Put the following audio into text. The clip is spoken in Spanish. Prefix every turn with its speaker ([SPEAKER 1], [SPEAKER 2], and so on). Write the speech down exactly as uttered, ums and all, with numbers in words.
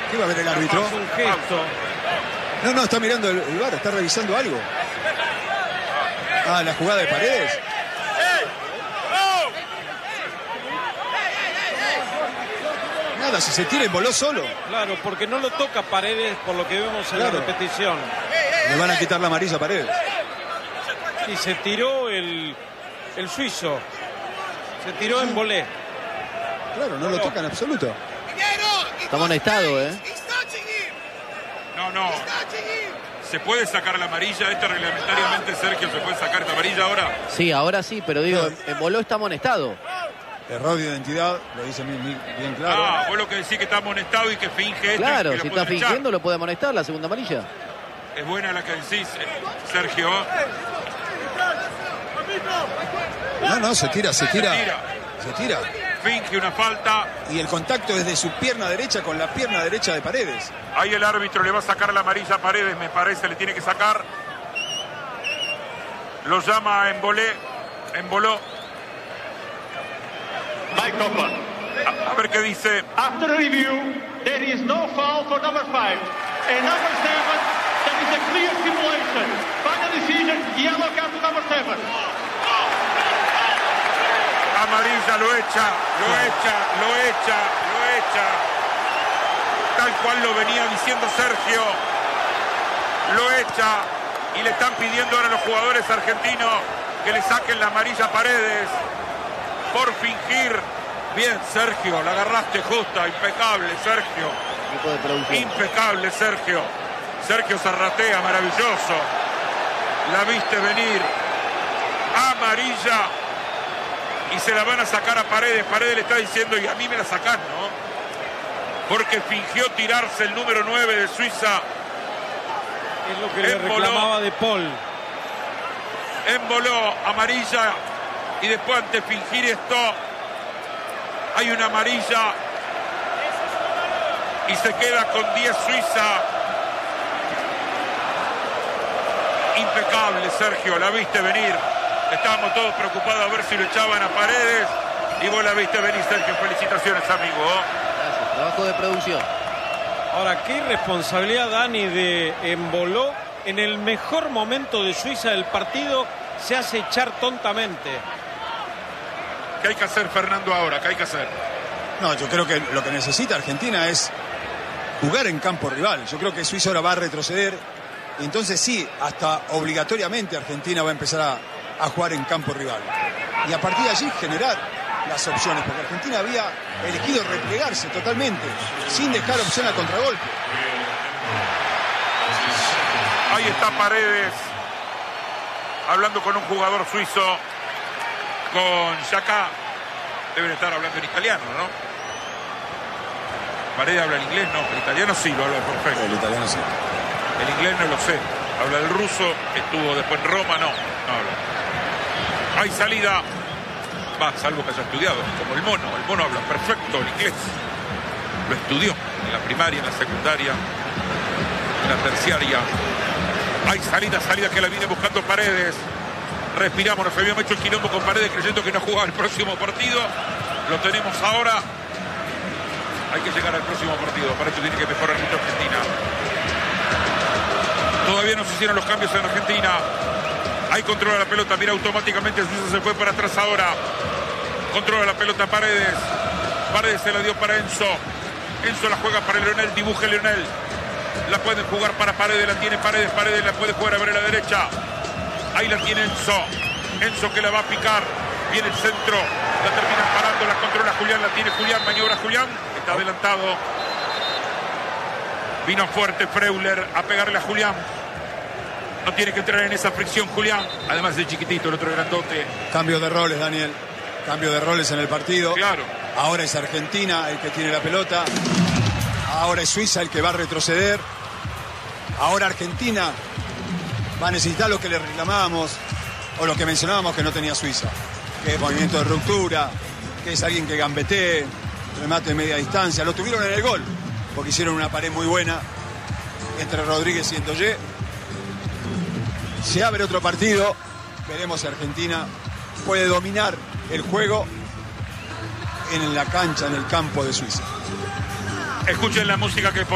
[SPEAKER 1] ¿Qué va a ver el árbitro?
[SPEAKER 2] Es un gesto.
[SPEAKER 1] No, no, está mirando el, el V A R, está revisando algo. Ah, la jugada de Paredes. Nada, si se tira y voló solo.
[SPEAKER 2] Claro, porque no lo toca Paredes por lo que vemos en
[SPEAKER 1] Claro.
[SPEAKER 2] la repetición.
[SPEAKER 1] Le van a quitar la amarilla a Paredes.
[SPEAKER 2] Y se tiró el, el suizo. Se tiró en volé.
[SPEAKER 1] Claro, no lo toca en absoluto.
[SPEAKER 3] Está amonestado, ¿eh?
[SPEAKER 4] No, no. ¿Se puede sacar la amarilla? Esta reglamentariamente, Sergio, ¿se puede sacar esta amarilla ahora?
[SPEAKER 3] Sí, ahora sí, pero digo, en, en Boló está amonestado.
[SPEAKER 1] Error de identidad, lo dice bien, bien claro.
[SPEAKER 4] Ah, vos lo que decís que está amonestado y que finge esto.
[SPEAKER 3] Claro,
[SPEAKER 4] y que
[SPEAKER 3] si
[SPEAKER 4] lo
[SPEAKER 3] está
[SPEAKER 4] pueden echar.
[SPEAKER 3] fingiendo lo puede amonestar la segunda amarilla.
[SPEAKER 4] Es buena la que decís, eh, Sergio.
[SPEAKER 1] No, no, se tira, se tira.
[SPEAKER 4] Se tira.
[SPEAKER 1] Se tira.
[SPEAKER 4] Finge una falta.
[SPEAKER 1] Y el contacto es de su pierna derecha con la pierna derecha de Paredes.
[SPEAKER 4] Ahí el árbitro le va a sacar la amarilla a Paredes, me parece, le tiene que sacar. Lo llama en volé, en voló.
[SPEAKER 5] Mike Copper.
[SPEAKER 4] A, a ver qué dice.
[SPEAKER 5] After review, there is no foul for number five. And number seven, there is a clear simulation. Final decision, yellow card to number seven.
[SPEAKER 4] Amarilla, lo echa, lo echa, lo echa, lo echa. Tal cual lo venía diciendo Sergio. Lo echa y le están pidiendo ahora a los jugadores argentinos que le saquen la amarilla a Paredes por fingir. Bien, Sergio, la agarraste justa, impecable, Sergio.
[SPEAKER 3] Equipo de producción.
[SPEAKER 4] Impecable, Sergio. Sergio Zarratea, maravilloso. La viste venir. Amarilla. Y se la van a sacar a Paredes. Paredes le está diciendo, y a mí me la sacás, ¿no? Porque fingió tirarse el número nueve de Suiza.
[SPEAKER 2] Es lo que le
[SPEAKER 4] Emboló.
[SPEAKER 2] reclamaba De Paul.
[SPEAKER 4] Emboló, amarilla. Y después, ante fingir esto, hay una amarilla. Y se queda con diez Suiza. Impecable, Sergio, la viste venir. Estábamos todos preocupados a ver si lo echaban a Paredes. Y vos la viste venir, Sergio. Felicitaciones, amigo.
[SPEAKER 3] Gracias, trabajo de producción.
[SPEAKER 2] Ahora, qué irresponsabilidad, Dani, de Emboló. En el mejor momento de Suiza del partido se hace echar tontamente.
[SPEAKER 4] ¿Qué hay que hacer, Fernando, ahora? ¿Qué hay que hacer?
[SPEAKER 1] No, yo creo que lo que necesita Argentina es jugar en campo rival. Yo creo que Suiza ahora va a retroceder. Y entonces sí, hasta obligatoriamente Argentina va a empezar a, a jugar en campo rival. Y a partir de allí generar las opciones. Porque Argentina había elegido replegarse totalmente, sin dejar opción al contragolpe.
[SPEAKER 4] Ahí está Paredes. Hablando con un jugador suizo. Con Xhaka. Deben estar hablando en italiano, ¿no? Paredes habla el inglés, no. El italiano sí lo habla perfecto.
[SPEAKER 1] El italiano sí.
[SPEAKER 4] El inglés no lo sé. Habla el ruso. Estuvo después en Roma, no. No habla. Hay salida. Va, salvo que haya estudiado. Como el mono. El mono habla perfecto el inglés. Lo estudió en la primaria, en la secundaria, en la terciaria. Hay salida, salida que la viene buscando Paredes. Respiramos, nos habíamos hecho el quilombo con Paredes creyendo que no jugaba el próximo partido. Lo tenemos ahora. Hay que llegar al próximo partido. Para esto tiene que mejorar mucho Argentina. Todavía no se hicieron los cambios en Argentina. Ahí controla la pelota. Mira, automáticamente Suiza se fue para atrás ahora. Controla la pelota Paredes. Paredes se la dio para Enzo. Enzo la juega para Leonel. Dibuje Leonel. La pueden jugar para Paredes. La tiene Paredes. Paredes la puede jugar a ver a la derecha. Ahí la tiene Enzo. Enzo que la va a picar. Viene el centro. La terminan parando. La controla Julián. La tiene Julián. Maniobra Julián. Está adelantado. Vino fuerte Freuler a pegarle a Julián. No tiene que entrar en esa fricción Julián. Además de chiquitito, el otro grandote.
[SPEAKER 1] Cambio de roles, Daniel. Cambio de roles en el partido.
[SPEAKER 4] Claro.
[SPEAKER 1] Ahora es Argentina el que tiene la pelota. Ahora es Suiza el que va a retroceder. Ahora Argentina va a necesitar lo que le reclamábamos o lo que mencionábamos que no tenía Suiza, que es movimiento de ruptura, que es alguien que gambetee, remate de media distancia. Lo tuvieron en el gol porque hicieron una pared muy buena entre Rodríguez y Endoyé. Se abre otro partido, veremos si Argentina puede dominar el juego en la cancha, en el campo de Suiza.
[SPEAKER 4] Escuchen la música que